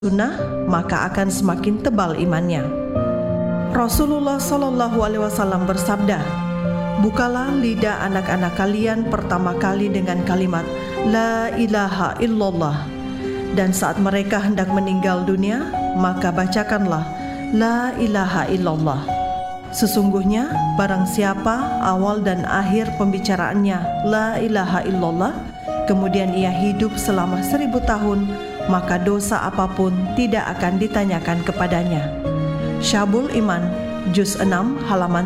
sunnah, maka akan semakin tebal imannya. Rasulullah SAW bersabda, "Bukalah lidah anak-anak kalian pertama kali dengan kalimat La ilaha illallah, dan saat mereka hendak meninggal dunia, maka bacakanlah La ilaha illallah. Sesungguhnya barang siapa awal dan akhir pembicaraannya La ilaha illallah, kemudian ia hidup selama 1000 tahun, maka dosa apapun tidak akan ditanyakan kepadanya." Syabul Iman, Juz 6, halaman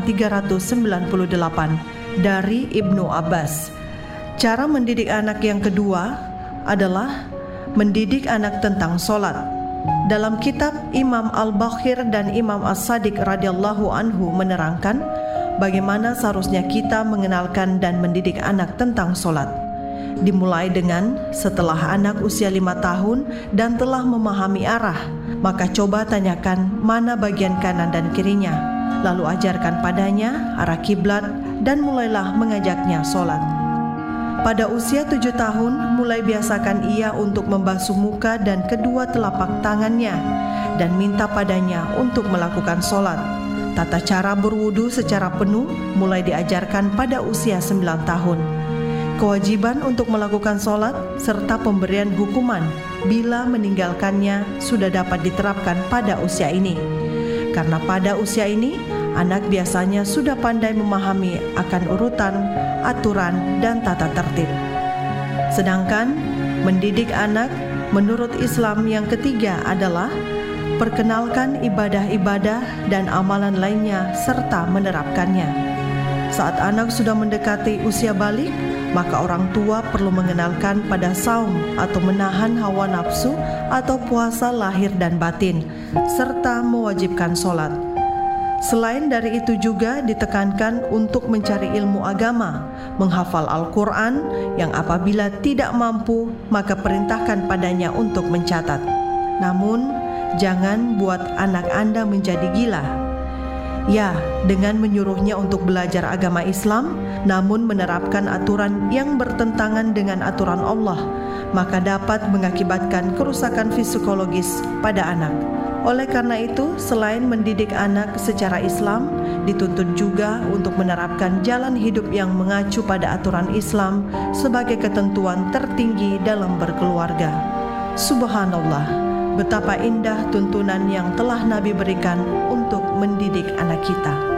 398, dari Ibnu Abbas. Cara mendidik anak yang kedua adalah mendidik anak tentang sholat. Dalam kitab Imam Al-Bakhir dan Imam As-Sadiq radhiyallahu anhu menerangkan bagaimana seharusnya kita mengenalkan dan mendidik anak tentang sholat. Dimulai dengan setelah anak usia 5 tahun dan telah memahami arah, maka coba tanyakan mana bagian kanan dan kirinya, lalu ajarkan padanya arah kiblat dan mulailah mengajaknya sholat. Pada usia 7 tahun, mulai biasakan ia untuk membasuh muka dan kedua telapak tangannya dan minta padanya untuk melakukan sholat. Tata cara berwudu secara penuh mulai diajarkan pada usia 9 tahun. Kewajiban untuk melakukan sholat serta pemberian hukuman bila meninggalkannya sudah dapat diterapkan pada usia ini. Karena pada usia ini, anak biasanya sudah pandai memahami akan urutan, aturan, dan tata tertib. Sedangkan mendidik anak menurut Islam yang ketiga adalah perkenalkan ibadah-ibadah dan amalan lainnya serta menerapkannya. Saat anak sudah mendekati usia balik, maka orang tua perlu mengenalkan pada saum atau menahan hawa nafsu atau puasa lahir dan batin, serta mewajibkan sholat. Selain dari itu juga ditekankan untuk mencari ilmu agama, menghafal Al-Quran, yang apabila tidak mampu maka perintahkan padanya untuk mencatat. Namun jangan buat anak Anda menjadi gila. Ya, dengan menyuruhnya untuk belajar agama Islam, namun menerapkan aturan yang bertentangan dengan aturan Allah, maka dapat mengakibatkan kerusakan psikologis pada anak. Oleh karena itu, selain mendidik anak secara Islam, dituntut juga untuk menerapkan jalan hidup yang mengacu pada aturan Islam sebagai ketentuan tertinggi dalam berkeluarga. Subhanallah, betapa indah tuntunan yang telah Nabi berikan untuk mendidik anak kita.